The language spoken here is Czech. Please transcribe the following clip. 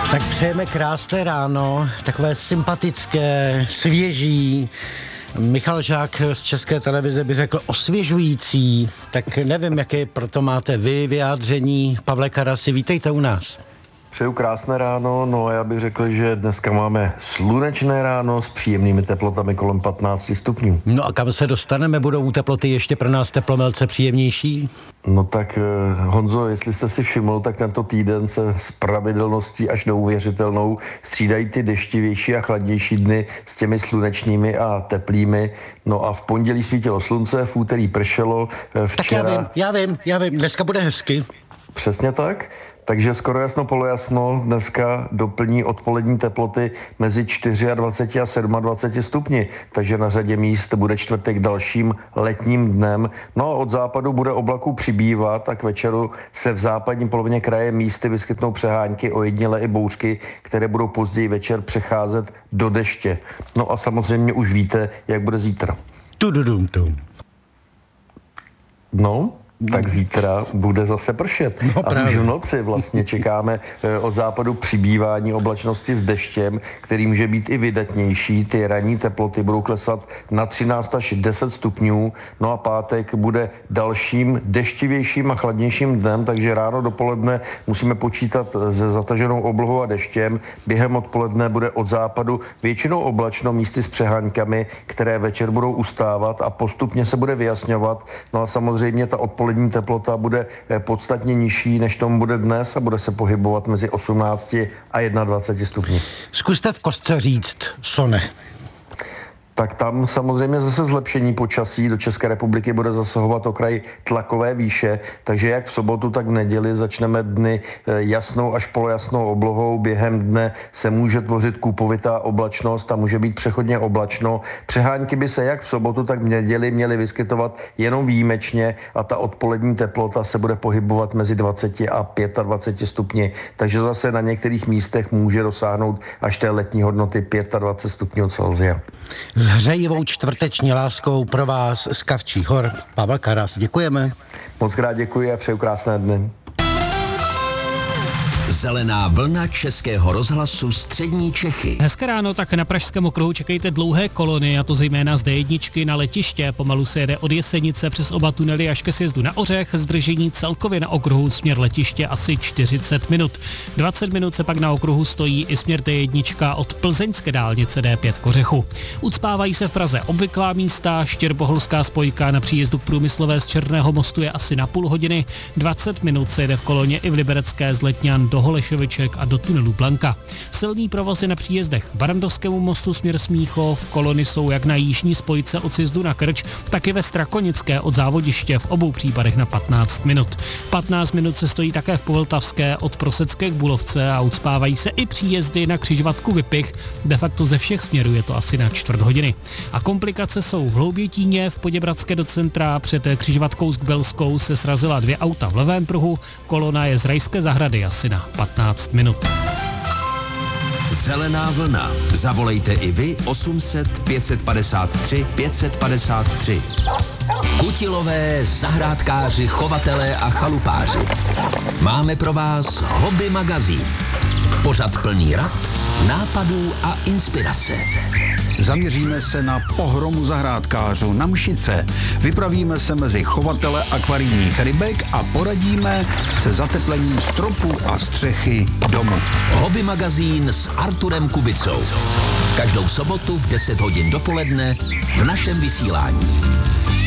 Tak přejeme krásné ráno, takové sympatické, svěží. Michal Žák z České televize by řekl osvěžující, tak nevím, jaké proto máte vy vyjádření. Pavle Karasi, vítejte u nás. Přeju krásné ráno, no a já bych řekl, že dneska máme slunečné ráno s příjemnými teplotami kolem 15 stupňů. No a kam se dostaneme? Budou teploty ještě pro nás teplomelce příjemnější? No tak Honzo, jestli jste si všiml, tak tento týden se s pravidelností až neuvěřitelnou střídají ty deštivější a chladnější dny s těmi slunečnými a teplými. No a v pondělí svítilo slunce, v úterý pršelo, včera... Tak já vím, dneska bude hezky. Přesně tak. Takže skoro jasno polojasno dneska doplní odpolední teploty mezi 24 a 27 stupni. Takže na řadě míst bude čtvrtek dalším letním dnem. No a od západu bude oblaků přibývat a k večeru se v západní polovině kraje místy vyskytnou přehánky, ojediněle i bouřky, které budou později večer přecházet do deště. No a samozřejmě už víte, jak bude zítra. No, tak zítra bude zase pršet. No, a už v noci vlastně čekáme od západu přibývání oblačnosti s deštěm, který může být i vydatnější. Ty ranní teploty budou klesat na 13 až 10 stupňů. No a pátek bude dalším deštivějším a chladnějším dnem, takže ráno dopoledne musíme počítat se zataženou oblohou a deštěm. Během odpoledne bude od západu většinou oblačno, místy s přeháňkami, které večer budou ustávat a postupně se bude vyjasňovat. No a samozřejmě ta odpolední teplota bude podstatně nižší, než tomu bude dnes a bude se pohybovat mezi 18 a 21 stupni. Zkuste v kostce říct, Sone. Tak tam samozřejmě zase zlepšení počasí do České republiky bude zasahovat okraj tlakové výše, takže jak v sobotu, tak v neděli začneme dny jasnou až polojasnou oblohou. Během dne se může tvořit kůpovitá oblačnost a může být přechodně oblačno. Přehánky by se jak v sobotu, tak v neděli měly vyskytovat jenom výjimečně a ta odpolední teplota se bude pohybovat mezi 20 a 25 stupni, takže zase na některých místech může dosáhnout až té letní hodnoty 25 stupňů Celsia. S hřejivou čtvrteční láskou pro vás z Kavčích hor Pavel Karas. Děkujeme. Moc krát děkuji a přeju krásné dny. Zelená vlna Českého rozhlasu Střední Čechy. Hezké ráno, tak na Pražském okruhu čekejte dlouhé kolony, a to zejména z D1 na letiště. Pomalu se jede od Jesenice přes oba tunely až ke sjezdu na Ořech. Zdržení celkově na okruhu směr letiště asi 40 minut. 20 minut se pak na okruhu stojí i směr D1 od plzeňské dálnice D5 k Ořechu. Ucpávají se v Praze obvyklá místa, Štěrboholská spojka na příjezdu k Průmyslové z Černého mostu je asi na půl hodiny. 20 minut se jede v koloně i v Liberecké z Letňan do Holešoviček a do tunelu Blanka. Silný provoz je na příjezdech k Barandovskému mostu směr Smíchov. Kolony jsou jak na jižní spojce od sjezdu na Krč, tak i ve Strakonické od Závodiště, v obou případech na 15 minut. 15 minut se stojí také v Povltavské od Prosecké k Bulovce a ucpávají se i příjezdy na křižovatku Vypich. De facto ze všech směrů je to asi na čtvrt hodiny. A komplikace jsou v Hloubětíně, v Poděbradské do centra, před křižovatkou s Kbelskou se srazila 2 auta v levém pruhu, kolona je z Rajské zahrady asi na 15 minut. Zelená vlna. Zavolejte i vy 800 553 553. Kutilové, zahrádkáři, chovatelé a chalupáři. Máme pro vás Hobby magazín. Pořad plný rad, nápadů a inspirace. Zaměříme se na pohromu zahrádkářů na Mšice. Vypravíme se mezi chovatele akvarijních rybek a poradíme se zateplením stropů a střechy domu. Hobby magazín s Arturem Kubicou. Každou sobotu v 10 hodin dopoledne v našem vysílání.